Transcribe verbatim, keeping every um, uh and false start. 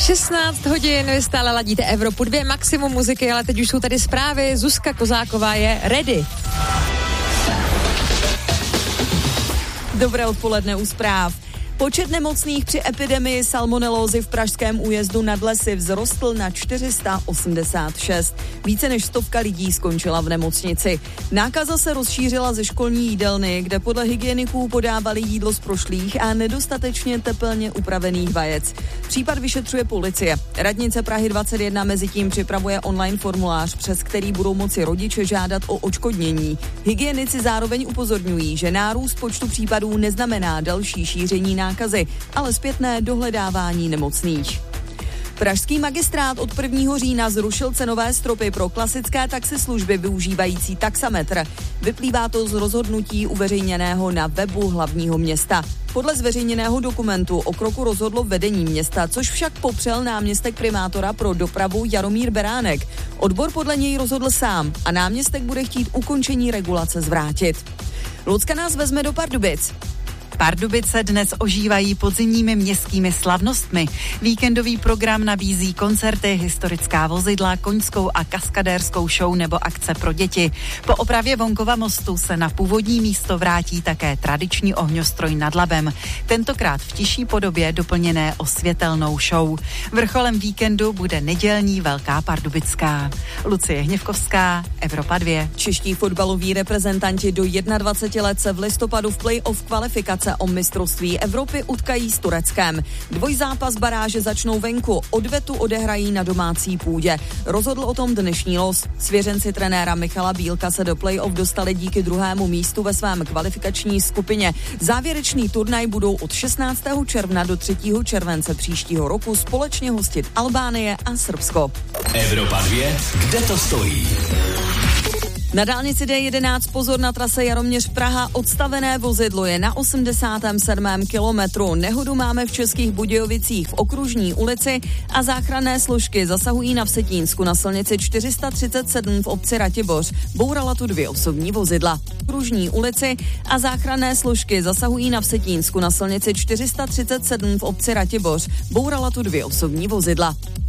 šestnáct hodin, vy stále ladíte Evropu dvě, maximum muziky, ale teď už jsou tady zprávy. Zuzka Kozáková je ready. Dobré odpoledne u zpráv. Počet nemocných při epidemii salmonelózy v pražském újezdu Nad Lesy vzrostl na čtyři sta osmdesát šest. Více než stovka lidí skončila v nemocnici. Nákaza se rozšířila ze školní jídelny, kde podle hygieniků podávali jídlo z prošlých a nedostatečně tepelně upravených vajec. Případ vyšetřuje policie. Radnice Prahy dvacet jedna mezitím připravuje online formulář, přes který budou moci rodiče žádat o odškodnění. Hygienici zároveň upozorňují, že nárůst počtu případů neznamená další šíření nákazy, ale zpětné dohledávání nemocných. Pražský magistrát od prvního října zrušil cenové stropy pro klasické taxislužby využívající taxametr. Vyplývá to z rozhodnutí uveřejněného na webu hlavního města. Podle zveřejněného dokumentu o kroku rozhodlo vedení města, což však popřel náměstek primátora pro dopravu Jaromír Beránek. Odbor podle něj rozhodl sám a náměstek bude chtít ukončení regulace zvrátit. Lucka nás vezme do Pardubic. Pardubice dnes ožívají podzimními městskými slavnostmi. Víkendový program nabízí koncerty, historická vozidla, koňskou a kaskadérskou show nebo akce pro děti. Po opravě Vonkova mostu se na původní místo vrátí také tradiční ohňostroj nad Labem. Tentokrát v tižší podobě doplněné osvětelnou show. Vrcholem víkendu bude nedělní Velká Pardubická. Lucie Hněvkovská, Evropa dva. Čeští fotbaloví reprezentanti do dvacet jedna let se v listopadu v play-off kvalifikace o mistrovství Evropy utkají s Tureckem. Dvojzápas baráže začnou venku, odvetu odehrají na domácí půdě. Rozhodl o tom dnešní los. Svěřenci trenéra Michala Bílka se do play-off dostali díky druhému místu ve svém kvalifikační skupině. Závěrečný turnaj budou od šestnáctého června do třetího července příštího roku společně hostit Albánie a Srbsko. Evropa dva, kde to stojí? Na dálnici D jedenáct pozor na trase Jaroměř-Praha, odstavené vozidlo je na osmdesátém sedmém kilometru. Nehodu máme v Českých Budějovicích v Okružní ulici a záchranné složky zasahují na Vsetínsku na silnici čtyři sta třicet sedm v obci Ratiboř. Bourala tu dvě osobní vozidla. V Okružní ulici a záchranné složky zasahují na Vsetínsku na silnici čtyři sta třicet sedm v obci Ratiboř. Bourala tu dvě osobní vozidla.